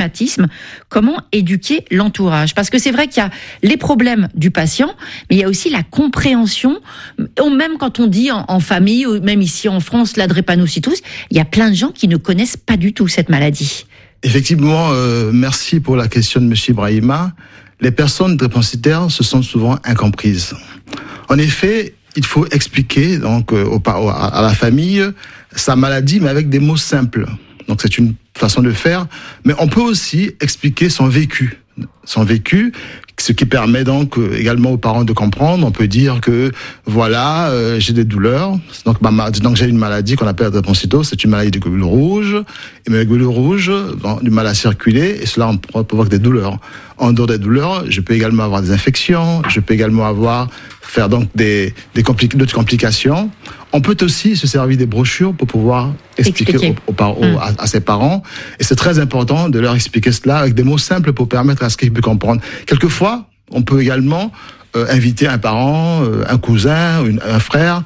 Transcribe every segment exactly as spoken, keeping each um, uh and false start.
rhumatisme. Comment éduquer l'entourage? Parce que c'est vrai qu'il y a les problèmes du patient, mais il y a aussi la compréhension. Même quand on dit en, en famille, ou même ici en France, la drépanocytose, il y a plein de gens qui ne connaissent pas du tout cette maladie. Effectivement, euh, merci pour la question de monsieur Ibrahima. Les personnes drépanocytaires se sentent souvent incomprises. En effet, il faut expliquer donc euh, au, à la famille sa maladie, mais avec des mots simples. Donc c'est une façon de faire, mais on peut aussi expliquer son vécu, son vécu, ce qui permet donc euh, également aux parents de comprendre. On peut dire que voilà, euh, j'ai des douleurs, donc, ma, donc j'ai une maladie qu'on appelle la drépanocytose, c'est une maladie de globules rouges, et mes globules rouges ont du mal à circuler, et cela provoque des douleurs. En dehors des douleurs, je peux également avoir des infections, je peux également avoir faire donc des, des compli- d'autres complications. On peut aussi se servir des brochures pour pouvoir expliquer, expliquer. Aux, aux, aux, mmh. à, à ses parents. Et c'est très important de leur expliquer cela avec des mots simples pour permettre à ce qu'ils puissent comprendre. Quelquefois, on peut également euh, inviter un parent, euh, un cousin, une, un frère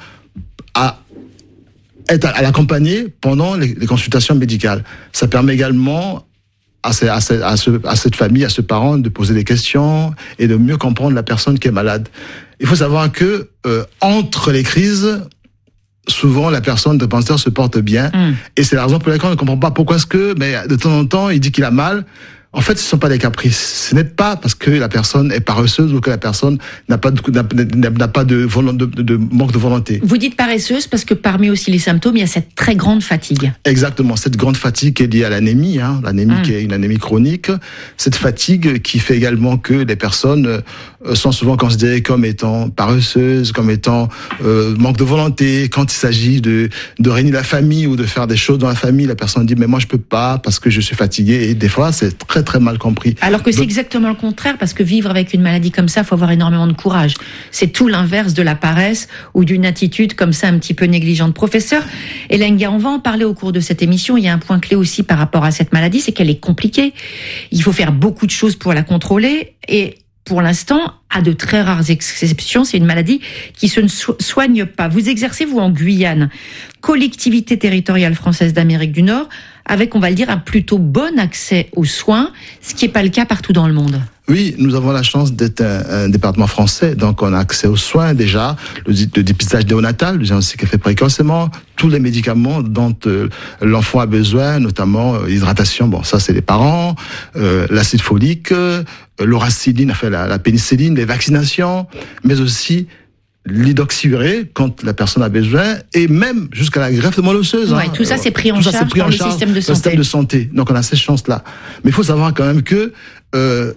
à être à, à l'accompagner pendant les, les consultations médicales. Ça permet également à, ces, à, ces, à, ce, à cette famille, à ce parent, de poser des questions et de mieux comprendre la personne qui est malade. Il faut savoir que euh, entre les crises, souvent la personne drépanocytaire se porte bien, mmh. et c'est la raison pour laquelle on ne comprend pas pourquoi est-ce que, mais de temps en temps, il dit qu'il a mal. En fait, ce ne sont pas des caprices. Ce n'est pas parce que la personne est paresseuse ou que la personne n'a pas de, n'a, n'a pas de, de, de, de manque de volonté. Vous dites paresseuse parce que parmi aussi les symptômes, il y a cette très grande fatigue. Exactement, cette grande fatigue qui est liée à l'anémie, hein, l'anémie mmh. qui est une anémie chronique. Cette fatigue qui fait également que les personnes sont souvent considérées comme étant paresseuses, comme étant euh, manque de volonté. Quand il s'agit de, de réunir la famille ou de faire des choses dans la famille, la personne dit mais moi je peux pas parce que je suis fatigué. Et des fois c'est très très mal compris. Alors que c'est Donc, exactement le contraire, parce que vivre avec une maladie comme ça, il faut avoir énormément de courage. C'est tout l'inverse de la paresse ou d'une attitude comme ça un petit peu négligente. Professeur Elenga, on va en parler au cours de cette émission. Il y a un point clé aussi par rapport à cette maladie, c'est qu'elle est compliquée. Il faut faire beaucoup de choses pour la contrôler et pour l'instant, à de très rares exceptions, c'est une maladie qui se ne soigne pas. Vous exercez, vous, en Guyane, collectivité territoriale française d'Amérique du Nord, avec, on va le dire, un plutôt bon accès aux soins, ce qui n'est pas le cas partout dans le monde. Oui, nous avons la chance d'être un, un département français, donc on a accès aux soins déjà, le, le dépistage néonatal, le diagnostic est fait précocement, tous les médicaments dont euh, l'enfant a besoin, notamment euh, l'hydratation, bon ça c'est les parents, euh, l'acide folique, euh, l'oracilline, enfin la, la pénicilline, les vaccinations, mais aussi l'hydroxyurée quand la personne a besoin, et même jusqu'à la greffe de moelle osseuse. Ouais, hein. tout ça c'est pris en tout charge ça, c'est pris par en le charge système de santé. Le système de santé. Donc on a cette chance-là. Mais il faut savoir quand même que euh,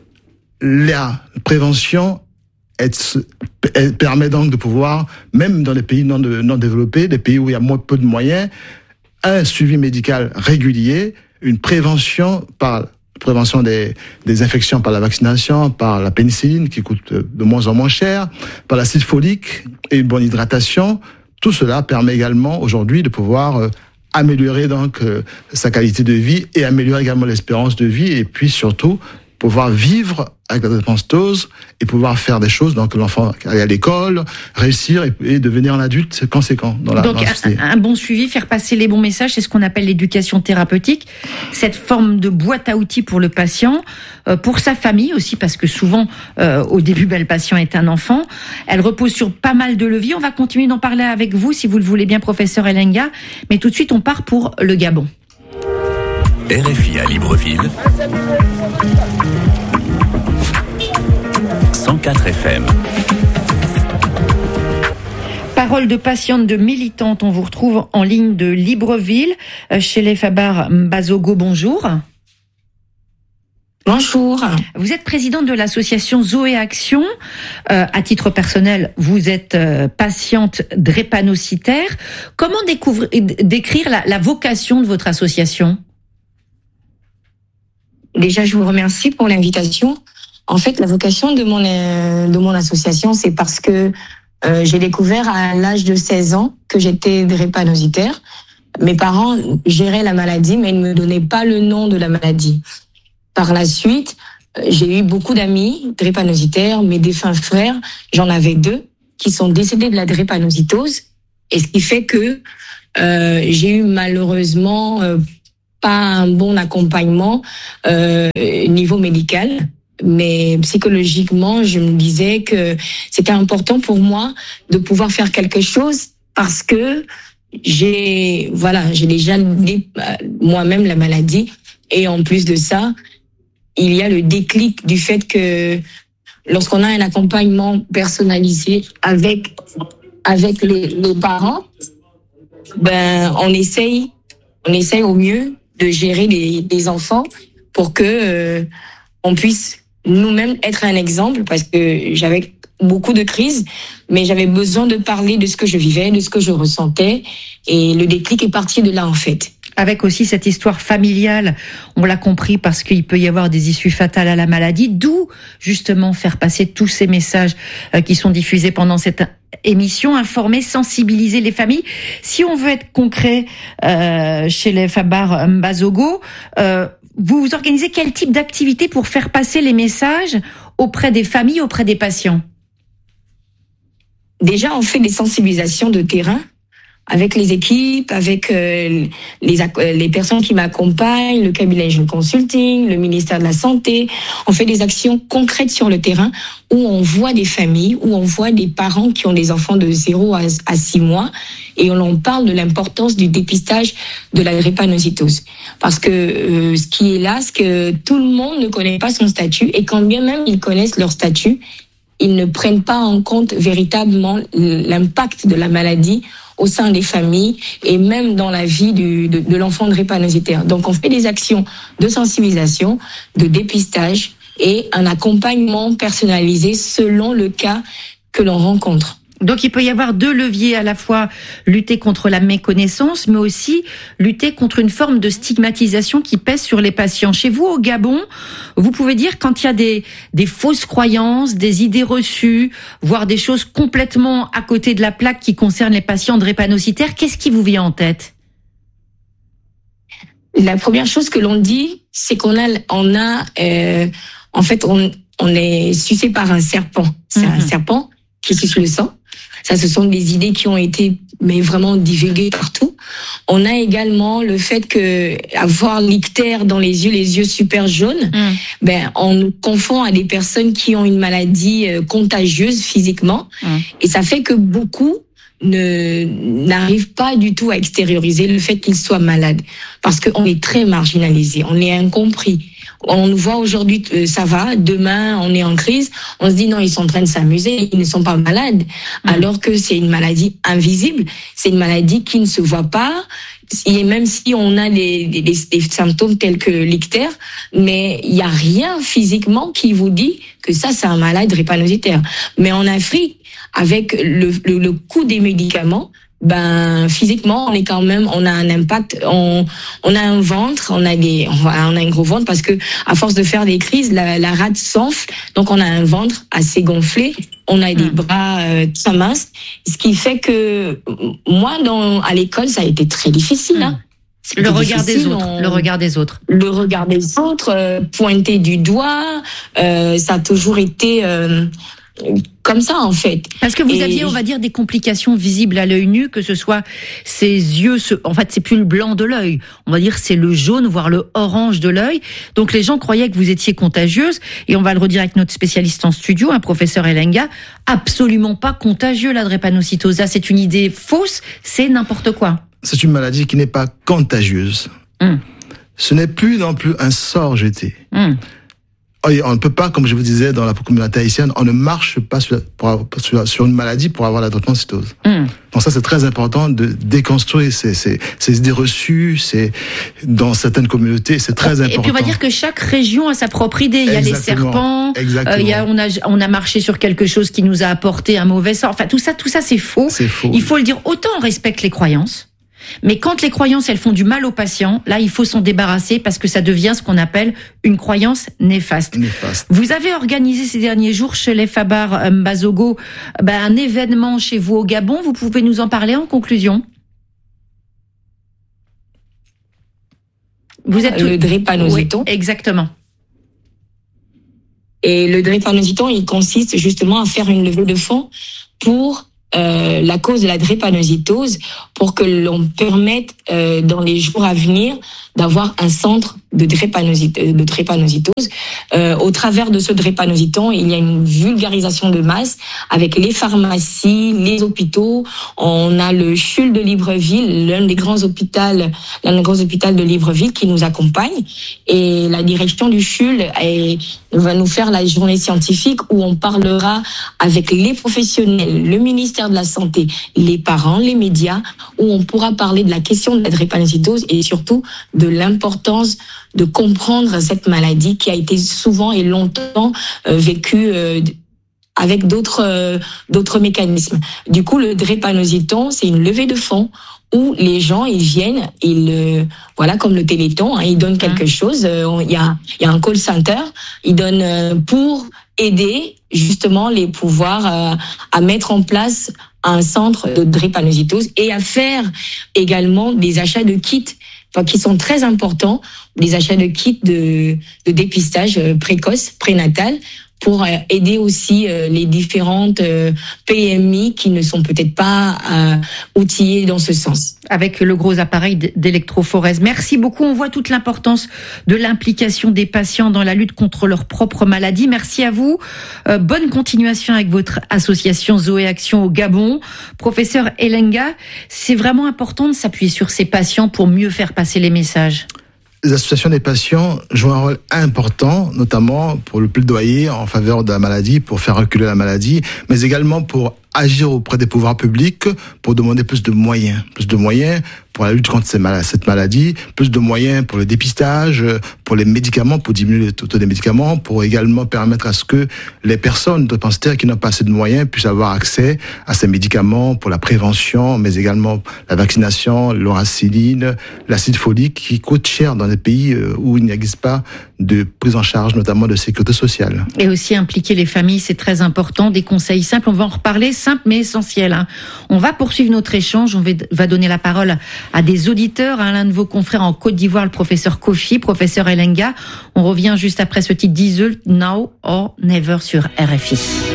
la prévention est, elle permet donc de pouvoir, même dans les pays non, de, non développés, des pays où il y a moins, peu de moyens, un suivi médical régulier, une prévention par prévention des, des infections par la vaccination, par la pénicilline qui coûte de moins en moins cher, par l'acide folique et une bonne hydratation. Tout cela permet également aujourd'hui de pouvoir euh, améliorer donc euh, sa qualité de vie et améliorer également l'espérance de vie, et puis surtout pouvoir vivre avec la drépanocytose et pouvoir faire des choses, donc l'enfant aller à l'école, réussir et, et devenir un adulte conséquent dans la, donc, dans la société. Un, un bon suivi, faire passer les bons messages, c'est ce qu'on appelle l'éducation thérapeutique, cette forme de boîte à outils pour le patient, euh, pour sa famille aussi, parce que souvent, euh, au début, ben, le patient est un enfant. Elle repose sur pas mal de leviers. On va continuer d'en parler avec vous, si vous le voulez bien, professeur Elenga. Mais tout de suite, on part pour le Gabon. R F I à Libreville, cent quatre F M. Parole de patiente, de militante, on vous retrouve en ligne de Libreville, chez les Fabar Mbazogo, bonjour. Bonjour. Vous êtes présidente de l'association Zoé Action. Euh, à titre personnel, vous êtes euh, patiente drépanocytaire. Comment découvrir, décrire la, la vocation de votre association ? Déjà, je vous remercie pour l'invitation. En fait, la vocation de mon euh, de mon association, c'est parce que euh, j'ai découvert à l'âge de seize ans que j'étais drépanocytaire. Mes parents géraient la maladie, mais ils ne me donnaient pas le nom de la maladie. Par la suite, j'ai eu beaucoup d'amis drépanocytaires. Mes défunts frères, j'en avais deux, qui sont décédés de la drépanocytose. Et ce qui fait que euh, j'ai eu malheureusement... Euh, pas un bon accompagnement euh, niveau médical. Mais psychologiquement, je me disais que c'était important pour moi de pouvoir faire quelque chose parce que j'ai, voilà, j'ai déjà moi-même la maladie. Et en plus de ça, il y a le déclic du fait que lorsqu'on a un accompagnement personnalisé avec, avec les, les parents, ben, on essaye, on essaye au mieux de gérer les, les enfants pour que, euh, on puisse nous-mêmes être un exemple, parce que j'avais beaucoup de crises, mais j'avais besoin de parler de ce que je vivais, de ce que je ressentais, et le déclic est parti de là en fait. Avec aussi cette histoire familiale, on l'a compris, parce qu'il peut y avoir des issues fatales à la maladie, d'où justement faire passer tous ces messages qui sont diffusés pendant cette émission, informer, sensibiliser les familles. Si on veut être concret euh, chez les Fabar Mbazogo, euh, vous organisez quel type d'activité pour faire passer les messages auprès des familles, auprès des patients? Déjà, on fait des sensibilisations de terrain avec les équipes, avec euh, les, les personnes qui m'accompagnent, le cabinet Jeune Consulting, le ministère de la Santé. On fait des actions concrètes sur le terrain où on voit des familles, où on voit des parents qui ont des enfants de zéro à six mois et on en parle de l'importance du dépistage de la drépanocytose. Parce que euh, ce qui est là, c'est que tout le monde ne connaît pas son statut et quand bien même ils connaissent leur statut, ils ne prennent pas en compte véritablement l'impact de la maladie au sein des familles et même dans la vie du, de, de l'enfant drépanocytaire. Donc on fait des actions de sensibilisation, de dépistage et un accompagnement personnalisé selon le cas que l'on rencontre. Donc il peut y avoir deux leviers, à la fois lutter contre la méconnaissance, mais aussi lutter contre une forme de stigmatisation qui pèse sur les patients. Chez vous, au Gabon, vous pouvez dire quand il y a des, des fausses croyances, des idées reçues, voire des choses complètement à côté de la plaque qui concernent les patients drépanocytaires, qu'est-ce qui vous vient en tête? La première chose que l'on dit, c'est qu'on a, on a, euh, en fait, on, on est sucé par un serpent. C'est mmh. un serpent qui suce le sang. Ça, ce sont des idées qui ont été, mais vraiment divulguées partout. On a également le fait que avoir l'ictère dans les yeux, les yeux super jaunes, mmh. ben, on nous confond à des personnes qui ont une maladie contagieuse physiquement. Mmh. Et ça fait que beaucoup ne, n'arrivent pas du tout à extérioriser le fait qu'ils soient malades. Parce qu'on est très marginalisés, on est incompris. On nous voit aujourd'hui, ça va, demain on est en crise, on se dit non, ils sont en train de s'amuser, ils ne sont pas malades, mmh. alors que c'est une maladie invisible, c'est une maladie qui ne se voit pas, et même si on a des, des, des symptômes tels que l'ictère, mais il n'y a rien physiquement qui vous dit que ça c'est un malade drépanocytaire. Mais en Afrique, avec le, le, le coût des médicaments, ben physiquement on est quand même, on a un impact, on on a un ventre, on a des on a un gros ventre parce que à force de faire des crises, la, la rate s'enfle, donc on a un ventre assez gonflé, on a des bras euh, très minces, ce qui fait que moi dans à l'école ça a été très difficile. Hein. Le regard des autres, on... le regard des autres, le regard des autres, euh, pointer du doigt, euh, ça a toujours été euh, comme ça en fait. Parce que vous et... aviez, on va dire, des complications visibles à l'œil nu, que ce soit ses yeux, ce... en fait c'est plus le blanc de l'œil, on va dire c'est le jaune voire le orange de l'œil. Donc les gens croyaient que vous étiez contagieuse et on va le redire avec notre spécialiste en studio, un professeur Elenga, absolument pas contagieux la drépanocytose. C'est une idée fausse, c'est n'importe quoi. C'est une maladie qui n'est pas contagieuse. Mmh. Ce n'est plus non plus un sort jeté. Mmh. On ne peut pas, comme je vous disais, dans la communauté haïtienne, on ne marche pas sur, pour, sur, sur une maladie pour avoir la drépanocytose. Mm. Donc ça, c'est très important de déconstruire ces, ces, ces idées reçues. C'est dans certaines communautés, c'est très important. Et puis on va dire que chaque région a sa propre idée. Il y a Exactement. les serpents. Exactement. Euh, il y a, on a, on a marché sur quelque chose qui nous a apporté un mauvais sort. Enfin, tout ça, tout ça, c'est faux. C'est faux. Il faut le dire. Autant on respecte les croyances. Mais quand les croyances, elles font du mal aux patients, là, il faut s'en débarrasser parce que ça devient ce qu'on appelle une croyance néfaste. néfaste. Vous avez organisé ces derniers jours chez les Fabar Mbazogo ben, un événement chez vous au Gabon. Vous pouvez nous en parler en conclusion? Vous êtes tout... Le drépanocyton. Oui, exactement. Et le drépanocyton, il consiste justement à faire une levée de fonds pour euh, la cause de la drépanocytose pour que l'on permette euh, dans les jours à venir d'avoir un centre de drépanocytose. De drépanocytose. Euh, au travers de ce drépanocyton, il y a une vulgarisation de masse avec les pharmacies, les hôpitaux. On a le C H U L de Libreville, l'un des grands hôpitaux, l'un des grands hôpitaux de Libreville qui nous accompagne. Et la direction du C H U L est, va nous faire la journée scientifique où on parlera avec les professionnels, le ministère de la Santé, les parents, les médias, où on pourra parler de la question de la drépanocytose et surtout de l'importance de comprendre cette maladie qui a été souvent et longtemps euh, vécue euh, avec d'autres euh, d'autres mécanismes. Du coup, le drépanocyton, c'est une levée de fonds où les gens ils viennent, ils euh, voilà comme le Téléthon, hein, ils donnent quelque chose. Il euh, y a il y a un call center, ils donnent euh, pour aider justement les pouvoirs euh, à mettre en place un centre de drépanocytose et à faire également des achats de kits. Enfin, qui sont très importants, des achats de kits de, de dépistage précoce, prénatal, pour aider aussi les différentes P M I qui ne sont peut-être pas euh, outillées dans ce sens. Avec le gros appareil d'électrophorèse. Merci beaucoup. On voit toute l'importance de l'implication des patients dans la lutte contre leur propre maladie. Merci à vous. Euh, bonne continuation avec votre association Zoé Action au Gabon. Professeur Elenga, c'est vraiment important de s'appuyer sur ces patients pour mieux faire passer les messages. Les associations des patients jouent un rôle important, notamment pour le plaidoyer en faveur de la maladie, pour faire reculer la maladie, mais également pour agir auprès des pouvoirs publics pour demander plus de moyens, plus de moyens pour la lutte contre cette maladie, plus de moyens pour le dépistage, pour les médicaments, pour diminuer le taux des médicaments, pour également permettre à ce que les personnes drépanocytaires qui n'ont pas assez de moyens puissent avoir accès à ces médicaments pour la prévention, mais également la vaccination, l'oracilline, l'acide folique qui coûte cher dans des pays où il n'existe pas de prise en charge, notamment de sécurité sociale. Et aussi impliquer les familles, c'est très important. Des conseils simples, on va en reparler, simples mais essentiels. Hein. On va poursuivre notre échange, on va donner la parole à des auditeurs, à l'un de vos confrères en Côte d'Ivoire, le professeur Kofi, professeur Elenga. On revient juste après ce titre Diesel, Now or Never sur R F I.